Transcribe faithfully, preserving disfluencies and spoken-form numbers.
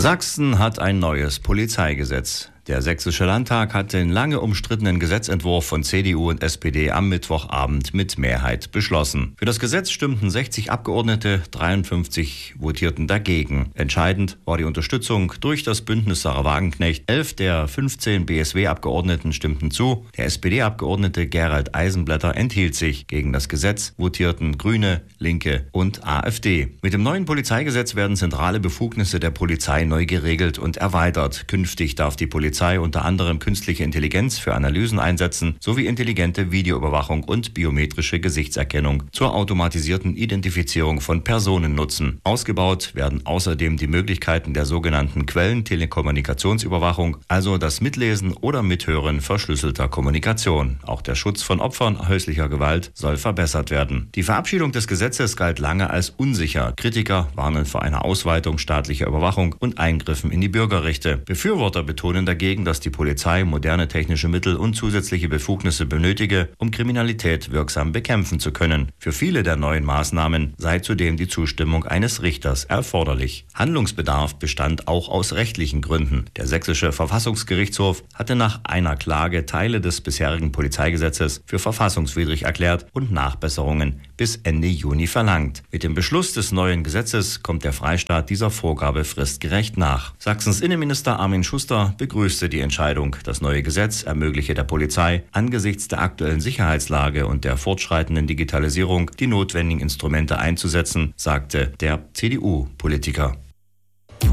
Sachsen hat ein neues Polizeigesetz. Der Sächsische Landtag hat den lange umstrittenen Gesetzentwurf von C D U und S P D am Mittwochabend mit Mehrheit beschlossen. Für das Gesetz stimmten sechzig Abgeordnete, dreiundfünfzig votierten dagegen. Entscheidend war die Unterstützung durch das Bündnis Sarah Wagenknecht. Elf der fünfzehn B S W-Abgeordneten stimmten zu. Der S P D-Abgeordnete Gerald Eisenblätter enthielt sich. Gegen das Gesetz votierten Grüne, Linke und AfD. Mit dem neuen Polizeigesetz werden zentrale Befugnisse der Polizei neu geregelt und erweitert. Künftig darf die Polizei Polizei unter anderem künstliche Intelligenz für Analysen einsetzen, sowie intelligente Videoüberwachung und biometrische Gesichtserkennung zur automatisierten Identifizierung von Personen nutzen. Ausgebaut werden außerdem die Möglichkeiten der sogenannten Quellentelekommunikationsüberwachung, also das Mitlesen oder Mithören verschlüsselter Kommunikation. Auch der Schutz von Opfern häuslicher Gewalt soll verbessert werden. Die Verabschiedung des Gesetzes galt lange als unsicher. Kritiker warnen vor einer Ausweitung staatlicher Überwachung und Eingriffen in die Bürgerrechte. Befürworter betonen dagegen, dass die Polizei moderne technische Mittel und zusätzliche Befugnisse benötige, um Kriminalität wirksam bekämpfen zu können. Für viele der neuen Maßnahmen sei zudem die Zustimmung eines Richters erforderlich. Handlungsbedarf bestand auch aus rechtlichen Gründen. Der Sächsische Verfassungsgerichtshof hatte nach einer Klage Teile des bisherigen Polizeigesetzes für verfassungswidrig erklärt und Nachbesserungen bis Ende Juni verlangt. Mit dem Beschluss des neuen Gesetzes kommt der Freistaat dieser Vorgabe fristgerecht nach. Sachsens Innenminister Armin Schuster begrüßte die Entscheidung. Das neue Gesetz ermögliche der Polizei angesichts der aktuellen Sicherheitslage und der fortschreitenden Digitalisierung die notwendigen Instrumente einzusetzen, sagte der C D U-Politiker.